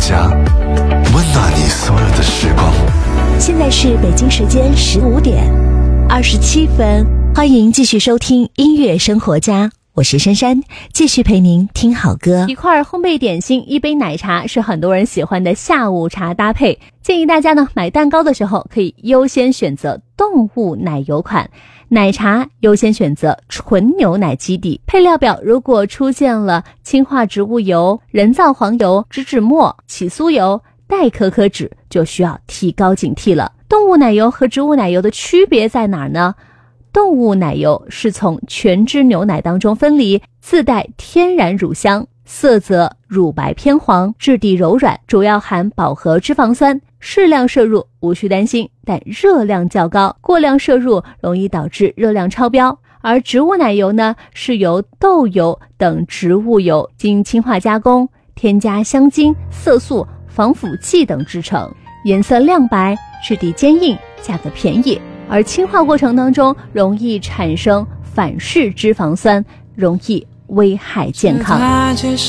家，温暖你所有的时光。 现在是北京时间15点27分，欢迎继续收听音乐生活家，我是珊珊，继续陪您听好歌。 一块烘焙点心，一杯奶茶是很多人喜欢的下午茶搭配。建议大家呢买蛋糕的时候可以优先选择动物奶油款，奶茶优先选择纯牛奶基底。配料表如果出现了氢化植物油、人造黄油、植脂末、起酥油、代可可脂，就需要提高警惕了。动物奶油和植物奶油的区别在哪儿呢？动物奶油是从全脂牛奶当中分离，自带天然乳香，色泽乳白偏黄，质地柔软，主要含饱和脂肪酸，适量摄入无需担心，但热量较高，过量摄入容易导致热量超标。而植物奶油呢，是由豆油等植物油经氢化加工，添加香精、色素、防腐剂等制成，颜色亮白，质地坚硬，价格便宜。而氢化过程当中容易产生反式脂肪酸，容易危害健康。